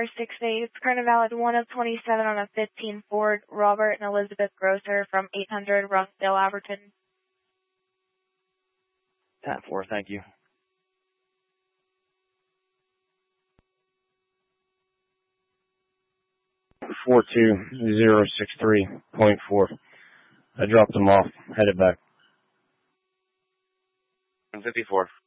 car 6-8. It's current valid 1 of 27 on a 15 Ford. Robert and Elizabeth Grosser from 800 Rossdale, Alberton. 10-4, thank you. 42063.4. I dropped them off, headed back. 54.